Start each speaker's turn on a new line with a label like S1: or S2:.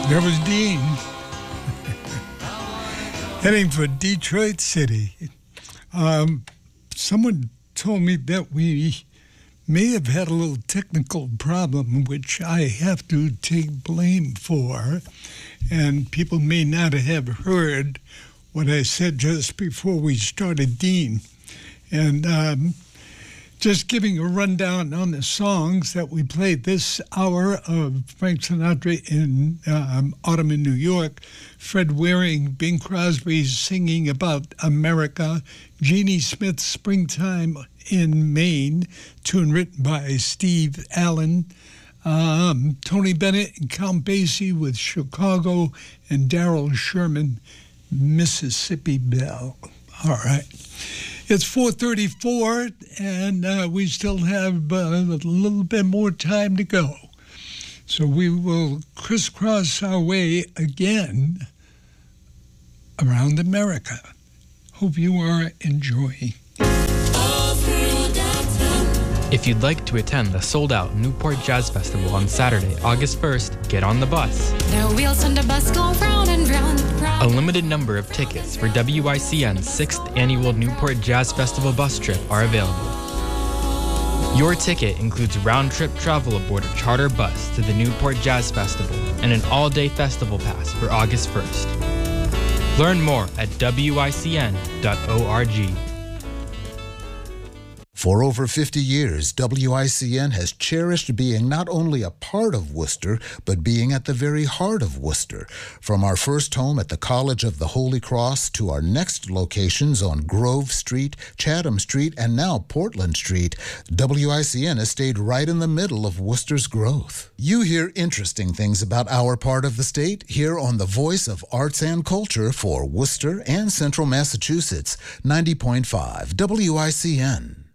S1: There was Dean heading for Detroit City. Someone told me that we may have had a little technical problem, which I have to take blame for, and people may not have heard what I said just before we started Dean. And just giving a rundown on the songs that we played this hour of Frank Sinatra in Autumn in New York, Fred Waring, Bing Crosby singing about America, Jeannie Smith's Springtime in Maine, tune written by Steve Allen, Tony Bennett and Count Basie with Chicago, and Darrell Sherman, Mississippi Belle. All right. It's 4:34, and we still have a little bit more time to go. So we will crisscross our way again around America. Hope you are enjoying.
S2: If you'd like to attend the sold-out Newport Jazz Festival on Saturday, August 1st, get on the bus.
S3: The wheels on the bus go round and round and round.
S2: A limited number of tickets for WICN's 6th Annual Newport Jazz Festival bus trip are available. Your ticket includes round-trip travel aboard a charter bus to the Newport Jazz Festival and an all-day festival pass for August 1st. Learn more at wicn.org.
S4: For over 50 years, WICN has cherished being not only a part of Worcester, but being at the very heart of Worcester. From our first home at the College of the Holy Cross to our next locations on Grove Street, Chatham Street, and now Portland Street, WICN has stayed right in the middle of Worcester's growth. You hear interesting things about our part of the state here on the Voice of Arts and Culture for Worcester and Central Massachusetts, 90.5 WICN.